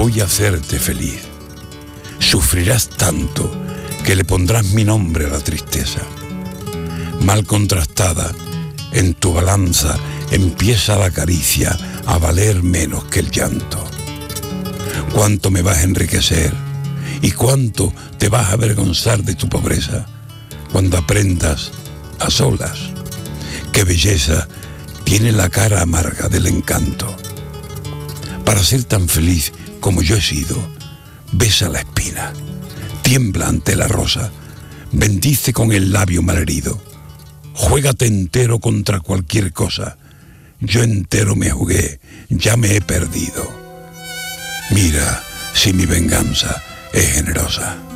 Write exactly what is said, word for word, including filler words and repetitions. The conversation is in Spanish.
voy a hacerte feliz. Sufrirás tanto que le pondrás mi nombre a la tristeza. Mal contrastada, en tu balanza empieza la caricia a valer menos que el llanto. Cuánto me vas a enriquecer y cuánto te vas a avergonzar de tu pobreza cuando aprendas a solas qué belleza tiene la cara amarga del encanto. Para ser tan feliz como yo he sido, besa la espina, tiembla ante la rosa, bendice con el labio malherido, juégate entero contra cualquier cosa. Yo entero me jugué, ya me he perdido. Mira si mi venganza es generosa.